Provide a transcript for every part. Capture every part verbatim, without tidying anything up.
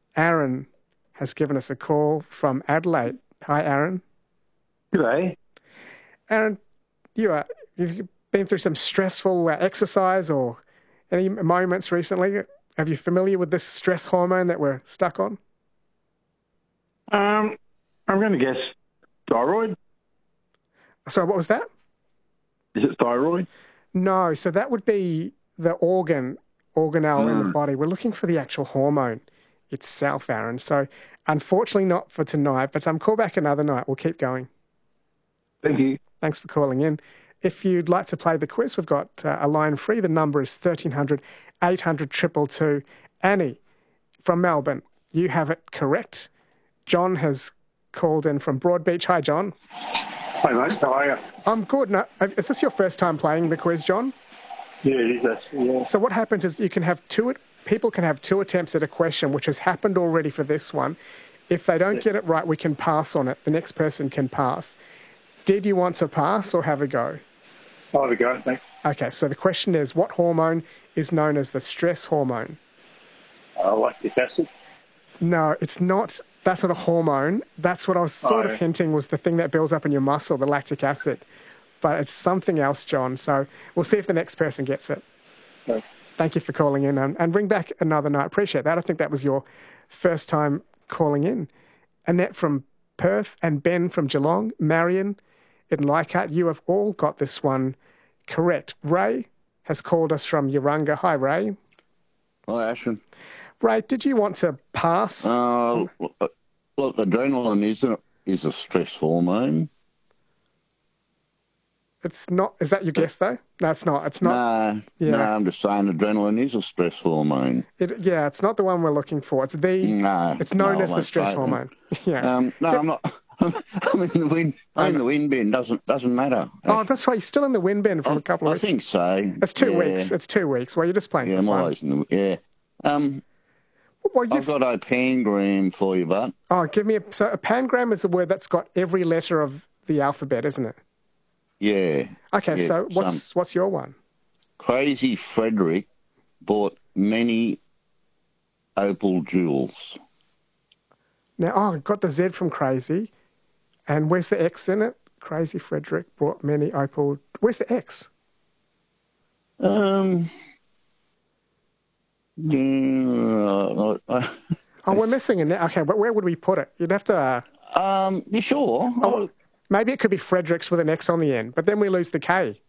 Aaron has given us a call from Adelaide. Hi, Aaron. G'day. Aaron, you are, you've been through some stressful uh, exercise or any moments recently. Are you familiar with this stress hormone that we're stuck on? Um, I'm going to guess thyroid. Sorry, what was that? Is it thyroid? No, so that would be the organ, organelle Mm. in the body. We're looking for the actual hormone itself, Aaron. So unfortunately not for tonight, but um, call back another night. We'll keep going. Thank you. Thanks for calling in. If you'd like to play the quiz, we've got uh, a line free. The number is thirteen hundred, eight hundred, two two two. Annie from Melbourne, you have it correct. John has called in from Broadbeach. Hi, John. Hi, mate. How are you? I'm good. Now, is this your first time playing the quiz, John? Yeah, it is actually, yeah. So what happens is you can have two, people can have two attempts at a question, which has happened already for this one. If they don't get it right, we can pass on it. The next person can pass. Did you want to pass or have a go? I'll have a go, thanks. Okay, so the question is, what hormone is known as the stress hormone? Uh, lactic acid. No, it's not. That's not a hormone. That's what I was sort Oh, of yeah. hinting was the thing that builds up in your muscle, the lactic acid. But it's something else, John. So we'll see if the next person gets it. Okay. Thank you for calling in and, and ring back another night. Appreciate that. I think that was your first time calling in. Annette from Perth and Ben from Geelong, Marion in Leichhardt, you have all got this one correct. Ray has called us from Urunga. Hi, Ray. Hi, Ashton. Ray, did you want to pass? Uh, look, adrenaline is a, is a stress hormone. It's not. Is that your guess, though? No, it's not. It's not. Nah, Yeah. nah, I'm just saying adrenaline is a stress hormone. It, yeah, it's not the one we're looking for. It's the. No, It's known no, I as the won't stress say that. hormone. Yeah. Um, no, I'm not. I'm in the wind. I'm in the wind bin. Doesn't doesn't matter. Oh, that's right. You're still in the wind bin from I, a couple of I weeks. think so. It's two yeah. weeks. It's two weeks. Well, you're just playing Yeah, for I'm fun. always in the yeah. Um, Well, I've you've, got a pangram for you, but oh, give me a. So a pangram is a word that's got every letter of the alphabet, isn't it? yeah. Okay, yeah, so what's some what's your one? Crazy Frederick bought many opal jewels. Now, oh, got the Z from crazy, and where's the X in it? Crazy Frederick bought many opal. Where's the X? Um. Yeah, I- Oh, we're missing it. Okay, but where would we put it? You'd have to. Uh, um. You sure? oh, maybe it could be Fredericks with an X on the end, but then we lose the K.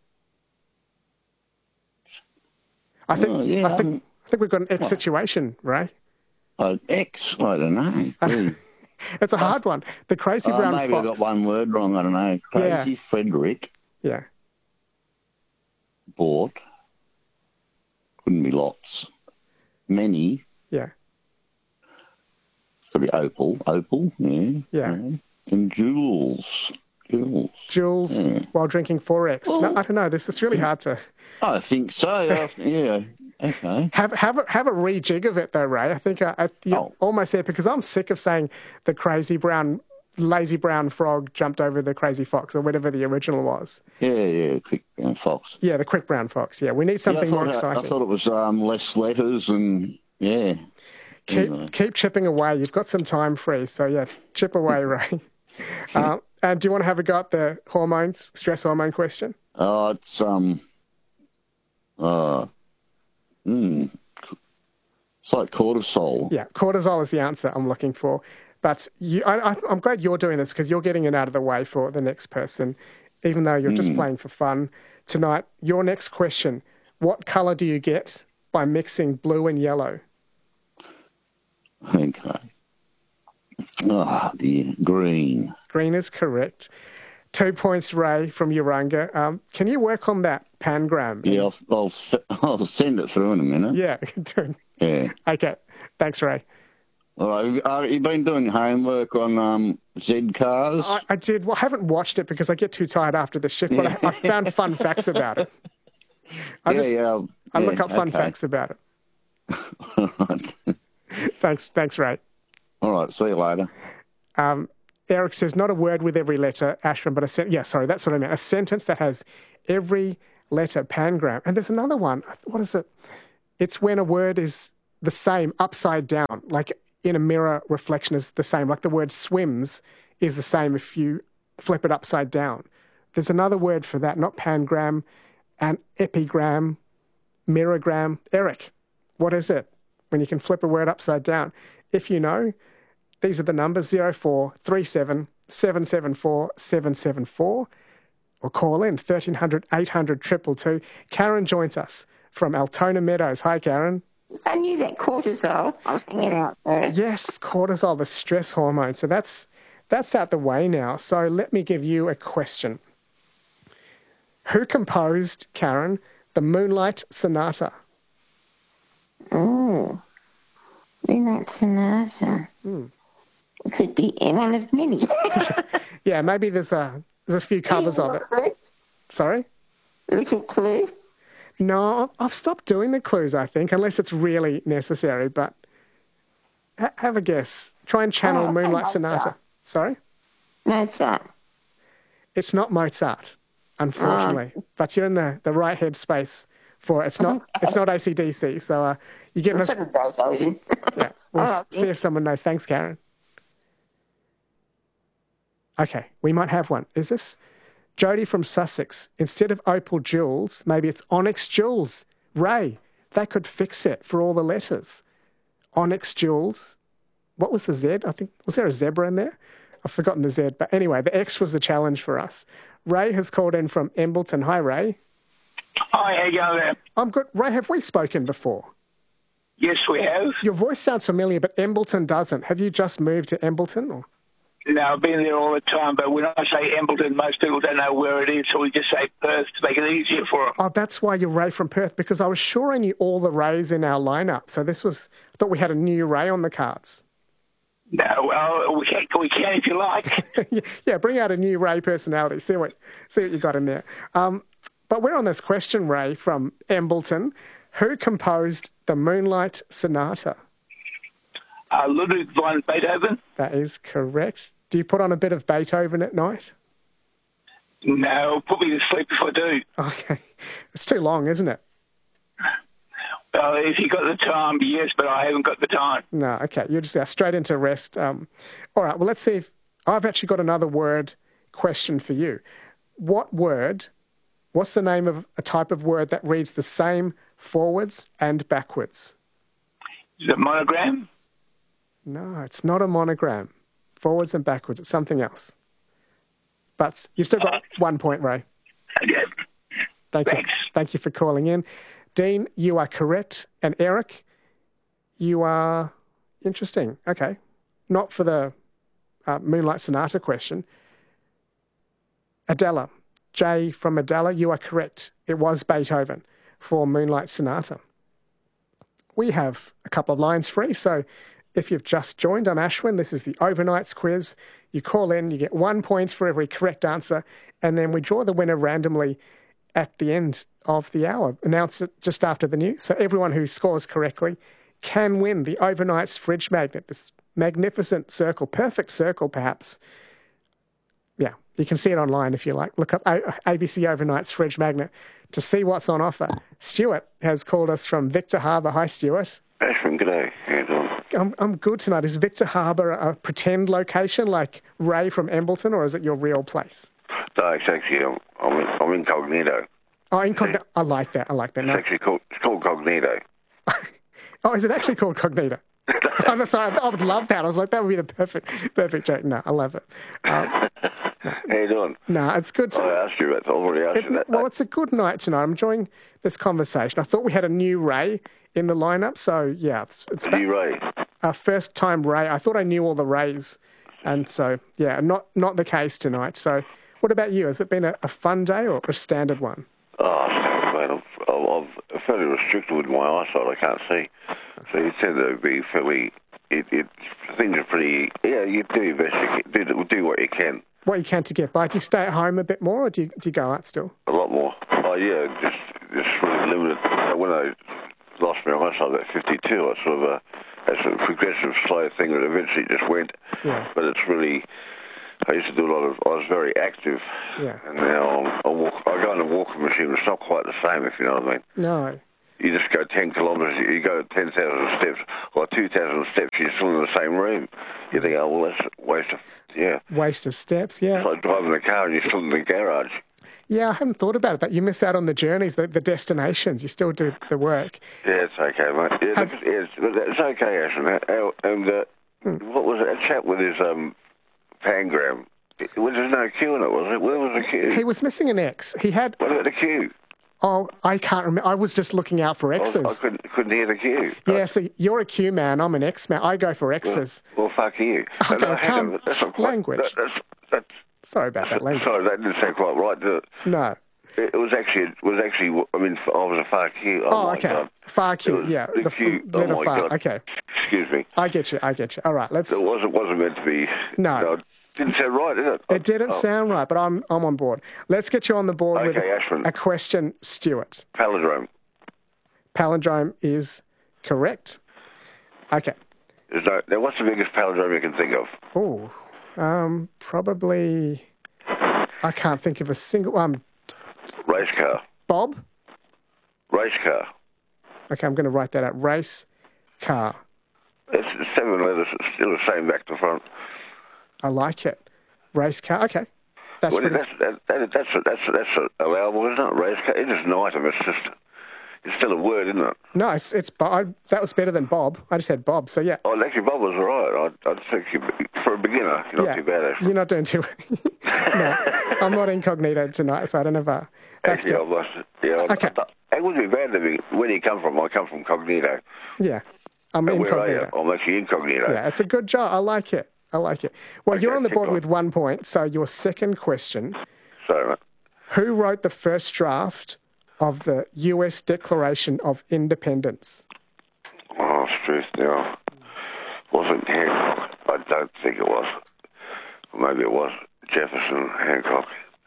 I think. Oh, yeah, I think. um, I think we've got an X situation, Ray. Uh, X. I don't know. Gee. It's a hard one. The crazy Oh, brown maybe fox. I got one word wrong. I don't know. Yeah. Crazy Frederick Yeah. bought. Couldn't be lots. Many. Yeah. Could be opal. Opal. Yeah. Yeah. And jewels. Jewels. Jules Yeah. while drinking four X. No, Well- I don't know. This is really hard to I think so. I- yeah. Okay. have have a, have a rejig of it though, Ray. I think I, I, you're Oh. almost there because I'm sick of saying the crazy brown, lazy brown frog jumped over the crazy fox or whatever the original was. Yeah. Yeah. Quick brown fox. Yeah, the quick brown fox. Yeah, we need Yeah, I something more thought- exciting. I thought it was um, less letters and yeah. keep Anyway. keep chipping away. You've got some time free, so yeah, chip away, Ray. uh, and do you want to have a go at the hormones, stress hormone question? Oh, it's um, uh, mm, it's like cortisol. Yeah, cortisol is the answer I'm looking for. But you, I, I, I'm glad you're doing this because you're getting it out of the way for the next person, even though you're just playing for fun tonight. Your next question: what colour do you get by mixing blue and yellow? Okay. Ah, dear, green. Green is correct. Two points, Ray, from Urunga. Um, can you work on that pangram? Yeah, I'll, I'll s- I'll send it through in a minute. Yeah. Yeah. Okay. Thanks, Ray. All right. Uh, you've been doing homework on um Z cars. I, I did. Well, I haven't watched it because I get too tired after the shift, but I, I found fun facts about it. I yeah, just, yeah. I yeah, look up fun okay. facts about it. All right. Thanks, thanks, Ray. All right. See you later. Um, Eric says, not a word with every letter, Ashram, but a sentence. Yeah, sorry, that's what I meant. A sentence that has every letter, pangram. And there's another one. What is it? It's when a word is the same upside down, like in a mirror reflection is the same. Like the word swims is the same if you flip it upside down. There's another word for that, not pangram, an epigram, mirrorgram. Eric, what is it when you can flip a word upside down? If you know, these are the numbers zero four three seven seven seven four seven seven four or call in thirteen hundred eight hundred two two two. Karen joins us from Altona Meadows. Hi, Karen. I knew that cortisol. I was thinking out there. Yes, cortisol, the stress hormone. So that's that's out the way now. So let me give you a question. Who composed, Karen, the Moonlight Sonata? Oh, Moonlight Sonata. Hmm. It could be one of many. Yeah, maybe there's a there's a few covers of it. Clue? Sorry? Little clue? No, I've stopped doing the clues, I think, unless it's really necessary. But ha- have a guess. Try and channel Oh, Moonlight Mozart. Sonata. Sorry? Mozart. It's not Mozart, unfortunately. But you're in the, the right headspace for it. It's not it's not A C D C. So uh, you're getting us. Sort of Beethoven. Yeah, we'll Oh, see if someone knows. Thanks, Karen. Okay, we might have one. Is this Jody from Sussex? Instead of opal jewels, maybe it's onyx jewels. Ray, that could fix it for all the letters. Onyx jewels. What was the Z? I think, was there a zebra in there? I've forgotten the Z. But anyway, the X was the challenge for us. Ray has called in from Embleton. Hi, Ray. Hi, how you going there? I'm good. Ray, have we spoken before? Yes, we have. Your voice sounds familiar, but Embleton doesn't. Have you just moved to Embleton? Or? No, I've been there all the time, but when I say Embleton, most people don't know where it is, so we just say Perth to make it easier for them. Oh, that's why you're Ray from Perth, because I was sure I knew all the Rays in our lineup. So this was, I thought we had a new Ray on the cards. No, well, we can, we can if you like. Yeah, bring out a new Ray personality. See what, see what you got in there. Um, but we're on this question, Ray, from Embleton. Who composed the Moonlight Sonata? Uh, Ludwig van Beethoven? That is correct. Do you put on a bit of Beethoven at night? No, put me to sleep if I do. Okay. It's too long, isn't it? Well, if you got the time, yes, but I haven't got the time. No, okay. You're just uh, straight into rest. Um, all right, well, let's see if I've actually got another word question for you. What word, what's the name of a type of word that reads the same forwards and backwards? Is it monogram? No, it's not a monogram. Forwards and backwards, it's something else. But you've still got one point, Ray. Okay. Thank Thanks. you. Thank you for calling in. Dean, you are correct. And Eric, you are interesting. Okay. Not for the uh, Moonlight Sonata question. Adela, Jay from Adela, you are correct. It was Beethoven for Moonlight Sonata. We have a couple of lines free, so if you've just joined, I'm Ashwin. This is the Overnights quiz. You call in, you get one point for every correct answer, and then we draw the winner randomly at the end of the hour. Announce it just after the news. So everyone who scores correctly can win the Overnights fridge magnet, this magnificent circle, perfect circle perhaps. Yeah, you can see it online if you like. Look up A B C Overnights fridge magnet to see what's on offer. Stuart has called us from Victor Harbour. Hi, Stuart. Ashwin, g'day. How you doing? I'm, I'm good tonight. Is Victor Harbour a pretend location like Ray from Embleton, or is it your real place? No, it's actually, I'm, I'm, in, I'm incognito. Oh, incognito. I like that. I like that. It's No. actually called, it's called Cognito. Oh, is it actually called Cognito? Oh, no, sorry, I would love that. I was like, that would be the perfect, perfect joke. No, I love it. Um, How you doing? no, it's good. To, I asked you that. I already asked it, you that. well, it's a good night tonight. I'm enjoying this conversation. I thought we had a new Ray in the lineup, so yeah, it's, it's Are you Ray? our first time Ray. I thought I knew all the Rays, and so yeah, not not the case tonight. So, what about you? Has it been a, a fun day or a standard one? Oh, man, I'm, I'm, I'm fairly restricted with my eyesight. I can't see. So you tend to be fairly... It, it, things are pretty... Yeah, you do your best. You can, do, do what you can. What you can to get by. Do you stay at home a bit more, or do you, do you go out still? A lot more. Oh, yeah, just, just really limited. When I lost my eyesight at fifty-two, I sort of... Uh, it's a progressive, slow thing that eventually just went. Yeah. But it's really... I used to do a lot of... I was very active. Yeah. And now I'm, I, walk, I go on a walking machine. It's not quite the same, if you know what I mean. No. you just go ten kilometres, you go ten thousand steps, or two thousand steps, you're still in the same room. You think, oh, well, that's a waste of, yeah. Waste of steps, yeah. It's like driving a car and you're still in the garage. Yeah, I hadn't thought about it, but you miss out on the journeys, the, the destinations. You still do the work. Yeah, it's okay, mate. Yeah, Have, look, it's, it's okay, Ashton. And uh, hmm. what was it? A chap with his um, pangram. Well, there's no Q in it, was it? Where was the Q? He was missing an X. He had... What about the Q? Oh, I can't remember. I was just looking out for X's. I, I couldn't, couldn't hear the Q. Yeah, so you're a Q man, I'm an X man. I go for X's. Well, well fuck you. Okay, no, come, on, that's not quite, language. That, that's, that's, sorry about that language. Sorry, that didn't sound quite right, did it? No. It was actually, it was actually, I mean, I was a far Q. Oh, oh my okay. God. Far Q, yeah. The, the Q. F- letter oh, my far. God. Okay. Excuse me. I get you, I get you. All right, let's... It wasn't, wasn't meant to be... No. no didn't sound right, did it? It didn't oh. sound right, but I'm I'm on board. Let's get you on the board okay, with a, Ashwin. a question, Stuart. Palindrome. Palindrome is correct. Okay. There's no, now, what's the biggest palindrome you can think of? Oh, um, probably... I can't think of a single... Um, Race car. Bob? Race car. Okay, I'm going to write that out. Race car. It's seven letters. It's still the same back to front. I like it. Race car. Okay. That's well, pretty... that's, that, that, that's, that's, that's allowable, isn't it? Race car. It's just an item. It's just... It's still a word, isn't it? No, it's it's Bob. That was better than Bob. I just had Bob, so yeah. Oh, actually, Bob was all right. I, I think you, for a beginner, you're not yeah, too bad, actually. You're not doing too... No, I'm not incognito tonight, so I don't have a... That's actually, good. I must... Yeah, I, okay. I, it wouldn't be bad to be... Where do you come from? I come from cognito. Yeah, I'm and incognito. Where are you? I'm actually incognito. Yeah, it's a good job. I like it. I like it. Well, okay, you're on the board on. with one point, so your second question... Sorry, mate. Who wrote the first draft of the U S Declaration of Independence? Oh, it's truth now. Wasn't Hancock. I don't think it was. Or maybe it was. Jefferson, Hancock.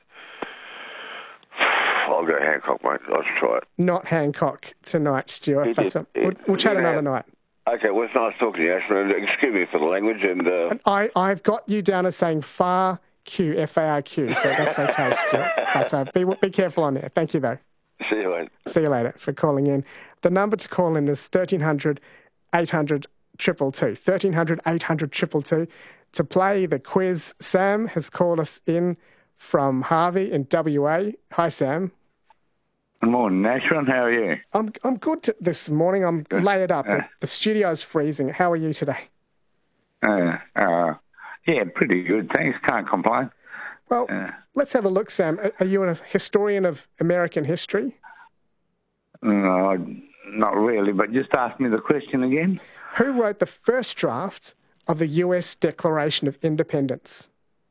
I'll go Hancock, mate. Let's try it. Not Hancock tonight, Stuart. It, That's it, a, we'll, we'll chat another night. Okay, well, it's nice talking to you, Ashton. Excuse me for the language. And, uh... and I, I've got you down as saying far Q, F A R Q, so that's okay, Stuart. But uh, be, be careful on there. Thank you, though. See you later. See you later for calling in. The number to call in is thirteen hundred, eight hundred, two two two. thirteen hundred, eight hundred, two two two. To play the quiz, Sam has called us in from Harvey in W A. Hi, Sam. Good morning, Ashwin. How are you? I'm I'm good to, this morning. I'm layered up. Uh, the, the studio's freezing. How are you today? Uh, uh, yeah, pretty good. Thanks. Can't complain. Well, uh, let's have a look, Sam. Are you a historian of American history? No, not really, but just ask me the question again. Who wrote the first draft of the U S Declaration of Independence?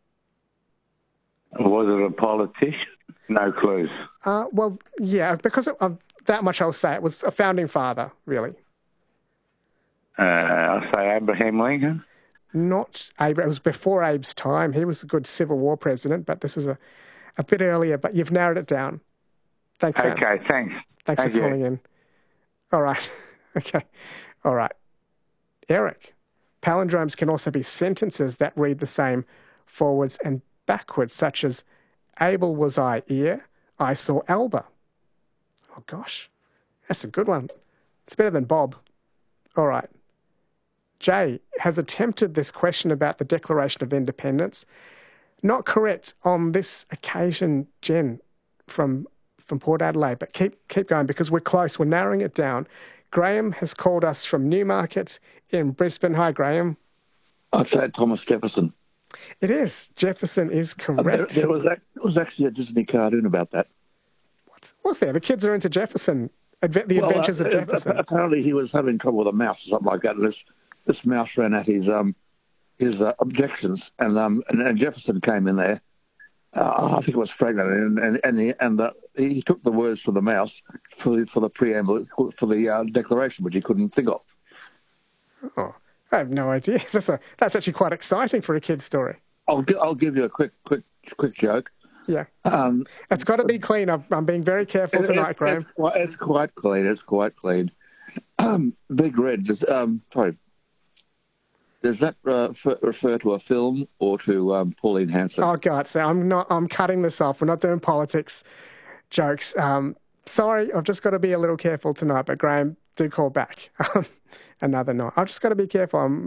Was it a politician? No clues. Uh, well, yeah, because of, of that much I'll say. It was a founding father, really. Uh, I'll say Abraham Lincoln. Not Abe. It was before Abe's time. He was a good Civil War president, but this is a, a bit earlier, but you've narrowed it down. Thanks, Sam. Okay, thanks. Thanks Thank for you. calling in. All right. Okay. All right. Eric, palindromes can also be sentences that read the same forwards and backwards, such as, Abel was I ear, I saw Alba. Oh, gosh. That's a good one. It's better than Bob. All right. Jay has attempted this question about the Declaration of Independence. Not correct on this occasion, Jen, from from Port Adelaide, but keep keep going because we're close. We're narrowing it down. Graham has called us from Newmarket in Brisbane. Hi, Graham. I'd say Thomas Jefferson. It is. Jefferson is correct. There, there was there was actually a Disney cartoon about that. What was there? The kids are into Jefferson. Adve- the well, Adventures uh, of Jefferson. Apparently, he was having trouble with a mouse or something like that, and this this mouse ran at his um his uh, objections, and um and, and Jefferson came in there. Uh, I think it was pregnant, and and and, he, and the, he took the words for the mouse for the, for the preamble for the uh, declaration, which he couldn't think of. Oh, I have no idea. That's a that's actually quite exciting for a kid's story. I'll I'll give you a quick quick quick joke. Yeah, um, it's got to be clean. I'm, I'm being very careful tonight, it's, Graham. It's quite, it's quite clean. It's quite clean. Um, Big Red. Does, um, sorry. Does that uh, f- refer to a film or to um, Pauline Hanson? Oh God, so I'm not. I'm cutting this off. We're not doing politics jokes. Um, sorry, I've just got to be a little careful tonight, but Graham, do call back another night. I've just got to be careful. I'm